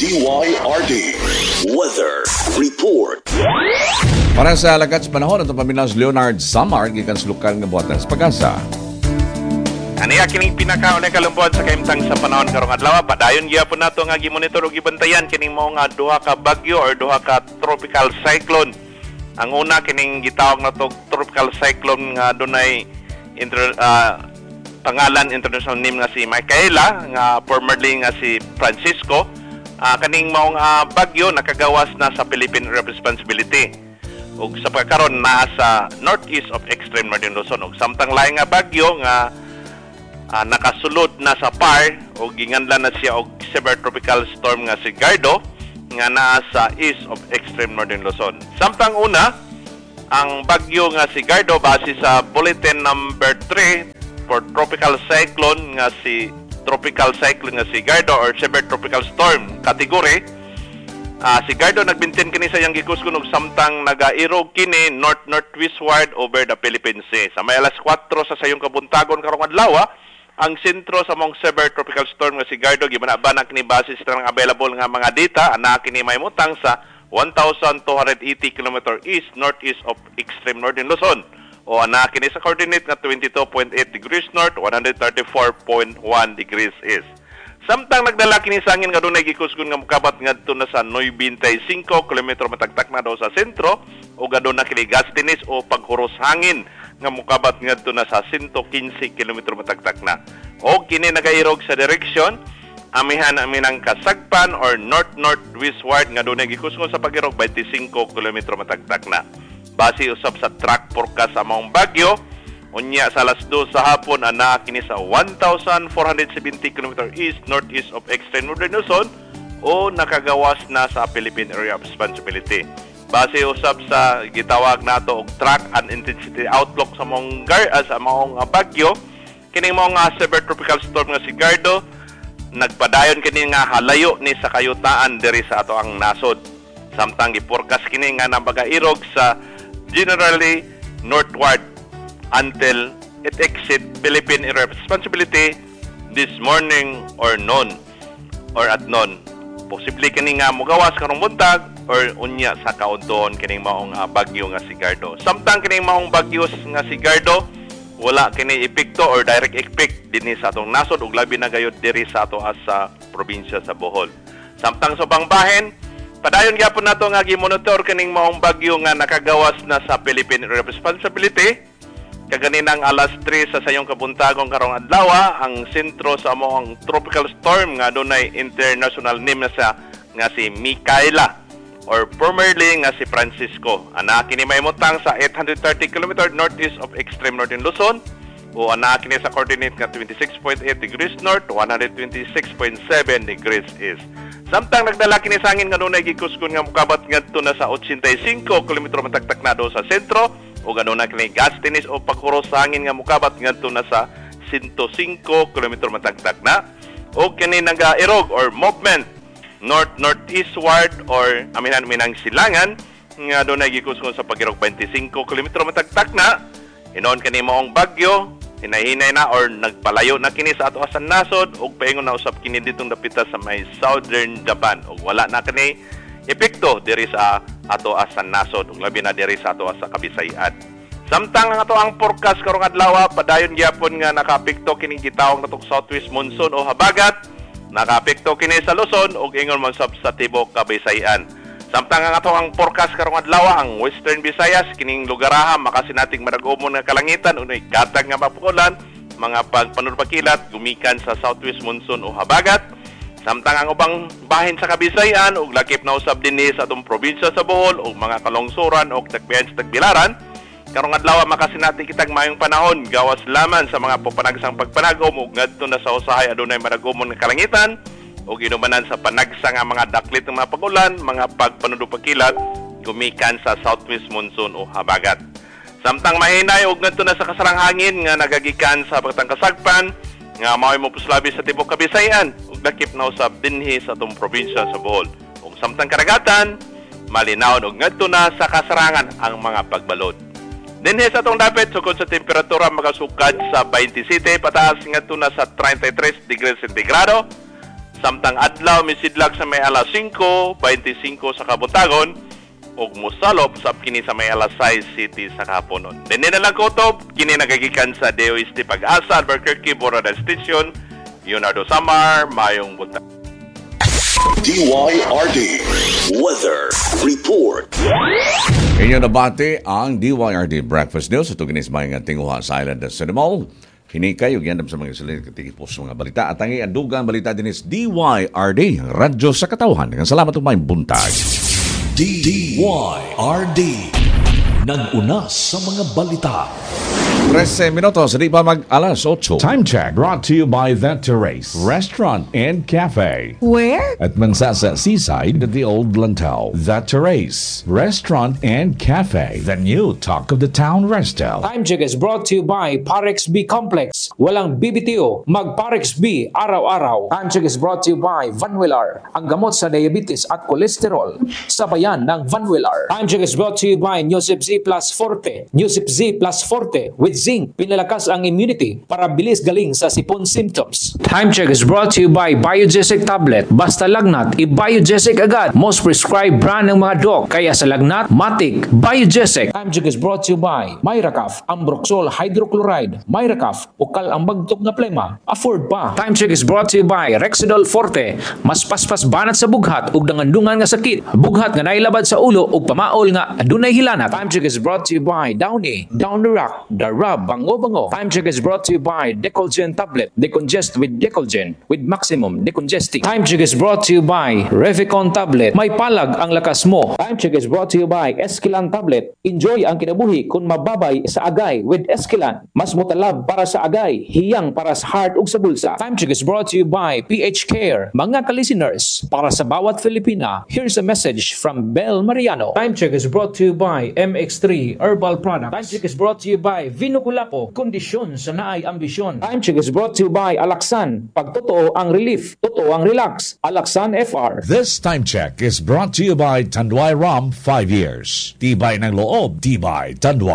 DYRD Weather Report. Para sa lagat sa panahon, ito paminaw Leonard Samar, gikan sa lokal nga buhatan sa Pag-asa. Aniya kining pinakaunay kalumpon sa kaimtang sa panahon karong adlaw. Padayon gyapon nato nga gimonitor ug gibantayan kining mao nga duha ka bagyo or duha ka tropical cyclone. Ang una kining gitawag nato tropical cyclone nga dunay pangalan international name nga si Micaela, nga formerly nga si Francisco. Kaning mao nga bagyo nakagawas na sa Philippine Responsibility. Ug sa pagkaron naa sa northeast of extreme northern Luzon. Ug samtang laing nga bagyo nga nakasulod na sa PAR o ginganlan na siya og severe tropical storm nga si Gardo nga naa sa east of extreme northern Luzon. Samtang una, ang bagyo nga si Gardo base sa bulletin number 3 for tropical cyclone nga si Gardo or severe tropical storm category. Si Gardo nagbintin kini sa yang gikuskon og samtang nagairog kini north-northwestward over the Philippine Sea. Sa may alas 4 sa sayong kabuntagon karong adlaw, ang sentro sa mong severe tropical storm nga si Gardo gibanabanan kini base sa available nga mga data ana kini mahimutang sa 1,280 km east-northeast of extreme northern Luzon o ana kini sa coordinate nga 22.8 degrees north, 134.1 degrees east. Samtang nagdala kini sa hangin nga dunay gikusgon nga mokabat ngadto na sa 95 km matagtak na daw sa sentro o gaduna kini gustines o paghuros hangin nga mokabat ngadto na sa 115 km matagtak na. O kini nagairog sa direksyon amihan ang kasagpan or north-northwestward nga dunay gikusgon sa pagirog 25 km matagtak na. Base usab sa track forecast sa maong bagyo, unya sa alas 2 sa hapon ana kini sa 1,470 km east-northeast of extreme northern Luzon o nakagawas na sa Philippine Area of Responsibility. Base usab sa gitawag nato og track and intensity outlook sa maong bagyo, kining mao nga severe tropical storm nga si Gardo nagpadayon kini nga halayo ni sa kayutaan diri sa ato ang nasod. Samtang gi-forecast kini nga nabagairog sa generally northward until it exit Philippine Area of Responsibility this morning or noon or at noon. Posible kini nga mogawas karong buntag or unya sa kaunton kining maong bagyo nga si Gardo. Samtang kining maong bagyo nga si Gardo wala kini epekto or direct effect dinhi sa atong nasod ug labi na gayud diri sa ato sa probinsya sa Bohol. Samtang sa bangbahen, padayon gyapon nato nga gi-monitor kining maong bagyo nga nakagawas na sa Philippine Area of Responsibility. Kaganinang alas 3 sa sayong kabuntagon karong adlaw, ang sentro sa maong tropical storm nga dunay international name na nga si Micaela or formerly nga si Francisco. Ana kini mahimutang sa 830 km northeast of extreme northern Luzon o ana kini sa coordinate nga 26.8 degrees north, 126.7 degrees east. Samtang nagdala kini sa hangin nga dunay gikusgon nga mokabat ngadto na sa 85 km matagtak na do sa sentro o ganuna kini gustines o paghuros sa hangin nga mokabat ngadto na sa 105 km matagtak na o kini nagairog or movement north-northeastward or aminang silangan nga dunay gikusgon sa pagirog 25 km matagtak na. Hinon kani maong bagyo hinahinay na or nagpalayo na kini sa ato asan nasod ug paingon na usab kini ditong dapita sa may southern Japan ug wala na kini epekto diri sa ato asan nasod ug labi na diri sa ato sa Kabisayan. Samtang ang ato ang forecast karong adlaw padayon gyapon nga nakaapekto kini gitawag natong southwest monsoon o habagat. Nakaapekto kini sa Luzon ug ingon man sab sa tibok Kabisayan. Samtang ang ato ang forecast karong adlaw ang Western Visayas kining lugaraha makasinating marag-umon nga kalangitan unoy gatag nga mapukulan mga pagpanurpakilat gumikan sa southwest monsoon o habagat. Samtang ang ubang bahin sa Kabisayan ug lakip na usab dinhi sa atong probinsya sa Bohol ug mga kalungsuran ug tagbiyan sa tagbilaran karong adlaw makasinati kitag maayong panahon gawas laman sa mga pagpanagsang pagpanagom ug ngadto na sa usahay adunay marag-umon nga kalangitan ug inumanan sa panagsa nga mga daklit ng mga pagulan, mga pagpanudupagkilat gumikan sa southwest monsoon o habagat. Samtang mahinay ug ngadto na sa kasarang hangin nga nagagikan sa pagtangkasagpan nga mao'y mopuslabi sa tibok Kabisayan ug dakip na usab dinhi sa atong probinsya sa Bohol. Ug samtang karagatan malinaw ug ngadto na sa kasarangan ang mga pagbalod. Dinhi sa atong dapit sukod sa temperatura makasukad sa 27 pataas ngadto na sa 33 degrees centigrado. Samtang adlaw misidlag sa may alas 5:25 sa kabuntagon ug mosalop sa kini sa may alas 6 city sa kahaponon. Dinhi na lang kutob kini nagagikan sa DOST Pag-asa Albuquerque Borada Station. Leonardo Samar, mayong buntag. DYRD Weather Report. Inyo nabati ang DYRD Breakfast News ito ginismay nga tinguha sa Island of Cinemol. Hinikay ug yandam sa mga salin katigipos mga balita at ang iandugang balita dinis DYRD ang radyo sa katawhan. Salamat ug may buntag. DYRD nag-una sa mga balita. 13 minutos, di pa mag-alas 8. Time check brought to you by The Terrace Restaurant and Cafe. Where? At Mansasa Seaside at the Old Lantau. The Terrace Restaurant and Cafe. The new talk of the town Restel. Time check is brought to you by Parex B Complex. Walang BBTO, mag Parex B araw-araw. Time check is brought to you by Vanwillar, ang gamot sa diabetes at kolesterol. Sabayan ng Vanwillar. Time check is brought to you by Newsip Z Plus Forte. Newsip Z Plus Forte with zinc, pinalakas ang immunity para bilis galing sa sipon symptoms. Time check is brought to you by Biogesic Tablet. Basta lagnat, i-Biogesic agad. Most prescribed brand ng mga doc. Kaya sa lagnat, matik, Biogesic. Time check is brought to you by Myracaf, Ambroxol Hydrochloride. Myracaf, ukal ang bagtok na plema. Afford pa. Time check is brought to you by Rexidol Forte. Mas paspas banat sa bughat ug dangandungan nga sakit. Bughat nga nailabad sa ulo ug pamaol nga adunay hilanat. Time check is brought to you by Downy, Down the Rock, The Rub, Bango. Time check is brought to you by Decolgen Tablet. Decongest with Decolgen with maximum decongesting. Time check is brought to you by Revicon Tablet. May palag ang lakas mo. Time check is brought to you by Esquilan Tablet. Enjoy ang kinabuhi kung mababay sa agay with Esquilan. Mas mutalab para sa agay, hiyang para sa heart ug sa bulsa. Time check is brought to you by PH Care. Mga ka-listeners, para sa bawat Filipina, here's a message from Bel Mariano. Time check is brought to you by MX3 Herbal Products. Time check is brought to you by Vino Kulapo, kondisyon sa naay ambisyon. Time check is brought to you by Alaxan. Pag totoo ang relief, totoo ang relax. Alaxan FR. This time check is brought to you by Tanduay Rum 5 years. Tibay ng loob, tibay Tanduay.